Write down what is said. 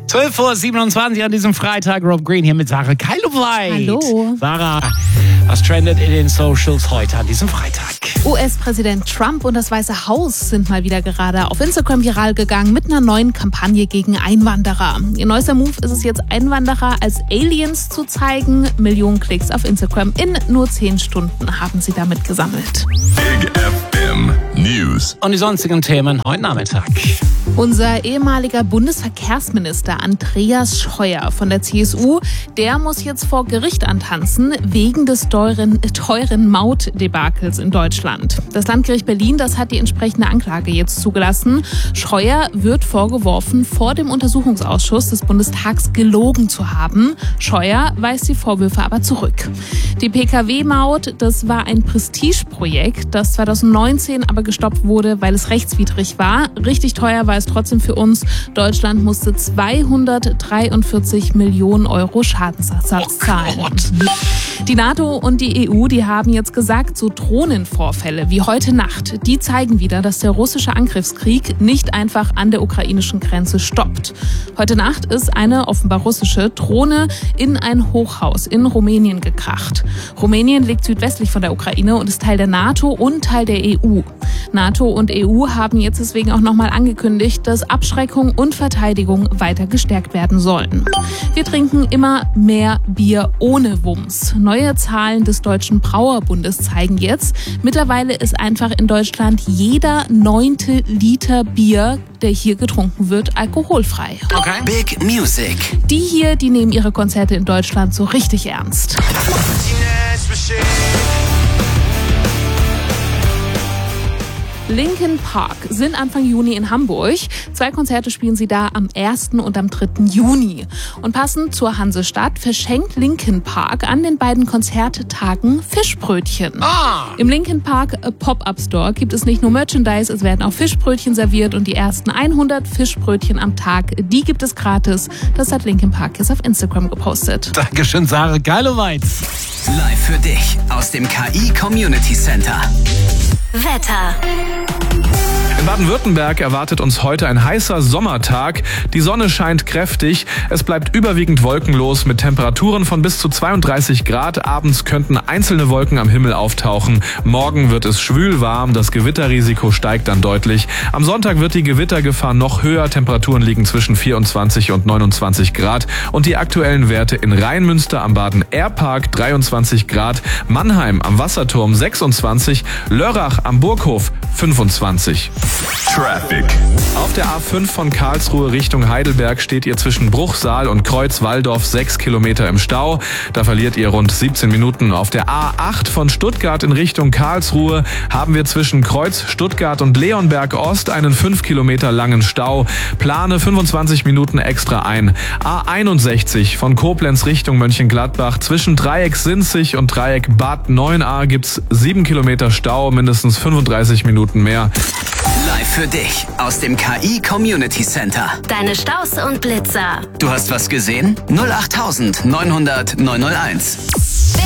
12:27 Uhr an diesem Freitag. Rob Green hier mit Sarah Keiloweit. Hallo. Sarah, was trendet in den Socials heute an diesem Freitag? US-Präsident Trump und das Weiße Haus sind mal wieder gerade auf Instagram viral gegangen mit einer neuen Kampagne gegen Einwanderer. Ihr neuester Move ist es jetzt, Einwanderer als Aliens zu zeigen. Millionen Klicks auf Instagram in nur 10 Stunden haben sie damit gesammelt. Big FM News. Und die sonstigen Themen heute Nachmittag. Unser ehemaliger Bundesverkehrsminister Andreas Scheuer von der CSU, der muss jetzt vor Gericht antanzen wegen des teuren Mautdebakels in Deutschland. Das Landgericht Berlin, das hat die entsprechende Anklage jetzt zugelassen. Scheuer wird vorgeworfen, vor dem Untersuchungsausschuss des Bundestags gelogen zu haben. Scheuer weist die Vorwürfe aber zurück. Die Pkw-Maut, das war ein Prestigeprojekt, das 2019 aber gestoppt wurde, weil es rechtswidrig war. Richtig teuer war es trotzdem für uns. Deutschland musste 243 Millionen Euro Schadensersatz zahlen. Die NATO und die EU, die haben jetzt gesagt, so Drohnenvorfälle wie heute Nacht, die zeigen wieder, dass der russische Angriffskrieg nicht einfach an der ukrainischen Grenze stoppt. Heute Nacht ist eine offenbar russische Drohne in ein Hochhaus in Rumänien gekracht. Rumänien liegt südwestlich von der Ukraine und ist Teil der NATO und Teil der EU. NATO und EU haben jetzt deswegen auch nochmal angekündigt, dass Abschreckung und Verteidigung weiter gestärkt werden sollen. Wir trinken immer mehr Bier ohne Wumms. Neue Zahlen des Deutschen Brauerbundes zeigen jetzt, mittlerweile ist einfach in Deutschland jeder 9. Liter Bier, der hier getrunken wird, alkoholfrei. Okay. Big Music. Die hier, die nehmen ihre Konzerte in Deutschland so richtig ernst. Linkin Park sind Anfang Juni in Hamburg. 2 Konzerte spielen sie da am 1. und am 3. Juni. Und passend zur Hansestadt verschenkt Linkin Park an den beiden Konzerttagen Fischbrötchen. Im Linkin Park Pop-Up Store gibt es nicht nur Merchandise, es werden auch Fischbrötchen serviert und die ersten 100 Fischbrötchen am Tag, die gibt es gratis. Das hat Linkin Park jetzt auf Instagram gepostet. Dankeschön, Sarah Keiloweit. Live für dich aus dem KI Community Center. Wetter. In Baden-Württemberg erwartet uns heute ein heißer Sommertag. Die Sonne scheint kräftig. Es bleibt überwiegend wolkenlos mit Temperaturen von bis zu 32 Grad. Abends könnten einzelne Wolken am Himmel auftauchen. Morgen wird es schwül warm. Das Gewitterrisiko steigt dann deutlich. Am Sonntag wird die Gewittergefahr noch höher. Temperaturen liegen zwischen 24 und 29 Grad. Und die aktuellen Werte in Rheinmünster am Baden-Airpark 23 Grad. Mannheim am Wasserturm 26. Lörrach am Burghof 25. Traffic. Auf der A5 von Karlsruhe Richtung Heidelberg steht ihr zwischen Bruchsal und Kreuzwaldorf 6 Kilometer im Stau. Da verliert ihr rund 17 Minuten. Auf der A8 von Stuttgart in Richtung Karlsruhe haben wir zwischen Kreuz, Stuttgart und Leonberg Ost einen 5 Kilometer langen Stau. Plane 25 Minuten extra ein. A61 von Koblenz Richtung Mönchengladbach zwischen Dreieck Sinzig und Dreieck Bad 9a gibt's 7 Kilometer Stau, mindestens 35 Minuten mehr. Live für dich aus dem KI Community Center. Deine Staus und Blitzer. Du hast was gesehen? 08900 901.